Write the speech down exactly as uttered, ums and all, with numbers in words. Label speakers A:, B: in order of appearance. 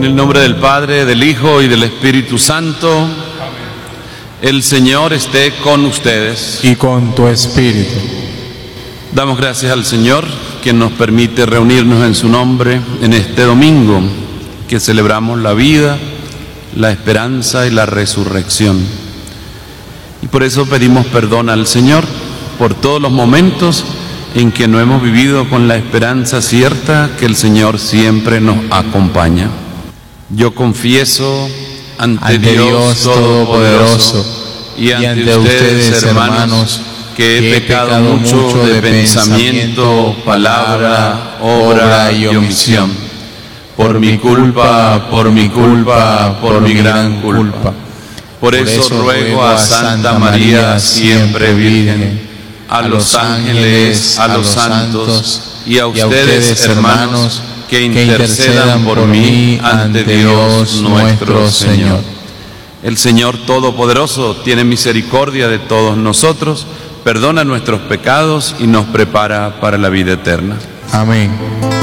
A: En el nombre del Padre, del Hijo y del Espíritu Santo. Amén. El Señor esté con ustedes.
B: Y con tu espíritu.
A: Damos gracias al Señor que nos permite reunirnos en su nombre en este domingo que celebramos la vida, la esperanza y la resurrección. Y por eso pedimos perdón al Señor por todos los momentos en que no hemos vivido con la esperanza cierta que el Señor siempre nos acompaña. Yo confieso ante, ante Dios, Dios Todopoderoso y ante, y ante ustedes, ustedes, hermanos, que he pecado, pecado mucho de pensamiento, palabra, obra y omisión. Por mi culpa, por mi culpa, por mi gran culpa. Por eso ruego a Santa María, siempre Virgen, a los ángeles, a los santos y a ustedes, hermanos, que intercedan por mí ante Dios nuestro Señor. El Señor Todopoderoso tiene misericordia de todos nosotros, perdona nuestros pecados y nos prepara para la vida eterna.
B: Amén.